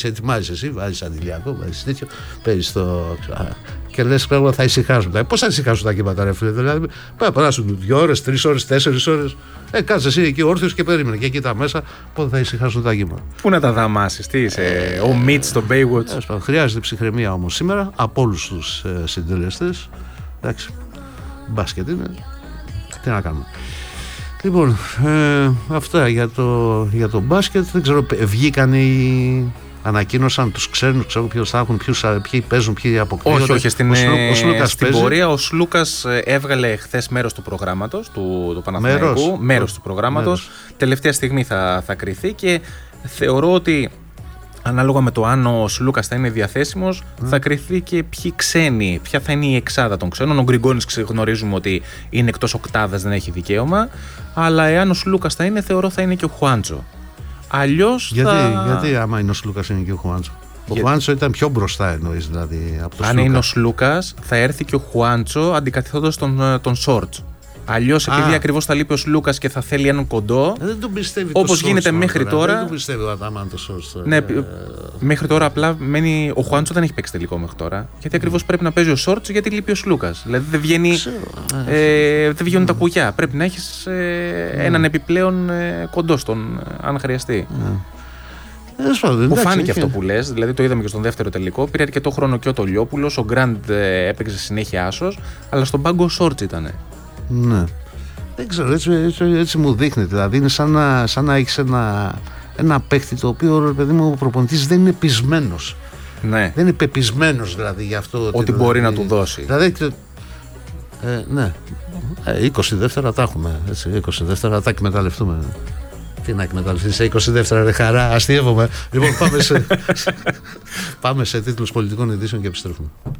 ετοιμάζεις εσύ, βάζεις αντιλιακό, βάζεις τέτοιο, παίζεις το. Και λες, θα ησυχάσουν. Πώς θα ησυχάσουν τα κύματα, ρε φίλε? Δηλαδή, πάει να περάσουν 2 ώρες, 3 ώρες, 4 ώρες. Κάτσε εσύ εκεί όρθιος και περίμενε. Και κοίτα μέσα, πότε θα ησυχάσουν τα κύματα. Πού να τα δαμάσεις, τι είσαι, ο Μιτς στο Baywatch. Χρειάζεται ψυχραιμία όμως σήμερα από όλους τους συντελεστές. Εντάξει, μπάσκετ είναι. Τι να κάνουμε. Λοιπόν, αυτά για το μπάσκετ. Δεν ξέρω, βγήκαν ανακοίνωσαν τους ξένους, ξέρω ποιους θα έχουν, ποιοι παίζουν, ποιοι αποκτήνονται. Όχι, στην πορεία ο Σλούκας έβγαλε χθες μέρος του προγράμματος του Παναθηναϊκού. Μέρος του προγράμματος. Τελευταία στιγμή θα κριθεί και θεωρώ ότι ανάλογα με το αν ο Σλούκας θα είναι διαθέσιμος, θα κριθεί και ποιοι ξένοι, ποια θα είναι η εξάδα των ξένων. Ο Γκριγκόνης γνωρίζουμε ότι είναι εκτός οκτάδας, δεν έχει δικαίωμα. Αλλά εάν ο Σλούκας θα είναι, θεωρώ θα είναι και ο Χουάντσο. Αλλιώς γιατί άμα είναι ο Σλούκας είναι και ο Χουάντσο? Ο Χουάντσο ήταν πιο μπροστά, εννοείς δηλαδή, από τον Αν είναι ο Σλούκας, θα έρθει και ο Χουάντσο αντικαθιστώντας τον Σόρτς. Αλλιώς, επειδή ακριβώς θα λείπει ο Σλούκας και θα θέλει έναν κοντό, δεν τον πιστεύει όπως γίνεται μέχρι τώρα. Δεν τον πιστεύει ο Αταμάν το Σόρτς. Ναι, μέχρι τώρα απλά μένει. Ο Χουάντσο δεν έχει παίξει τελικό μέχρι τώρα. Γιατί ακριβώς πρέπει να παίζει ο Σόρτς, γιατί λείπει ο Σλούκας. Δηλαδή δεν βγαίνουν τα κουκιά. Πρέπει να έχεις έναν επιπλέον κοντό αν χρειαστεί. Μου φάνηκε αυτό που λες, δηλαδή το είδαμε και στον δεύτερο τελικό. Πήρε αρκετό χρόνο και ο Τολιόπουλος, ο Γκραντ έπαιξε συνέχεια άσος, αλλά στον πάγκο ο Σόρτς ήτανε. Ναι. Δεν ξέρω, έτσι μου δείχνει. Δηλαδή είναι σαν να έχεις ένα παίχτη το οποίο, παιδί μου, ο προπονητής δεν είναι πεισμένος. Ναι. Δεν είναι πεπισμένος δηλαδή για αυτό. Ότι μπορεί να του δώσει. Δηλαδή, ναι. 20 δεύτερα τα έχουμε. Έτσι, 20 δεύτερα τα εκμεταλλευτούμε. Τι να εκμεταλλευτείς σε 20 δεύτερα, ρε χαρά, αστείευομαι. Λοιπόν, πάμε σε τίτλους πολιτικών ειδήσεων και επιστρέφουμε.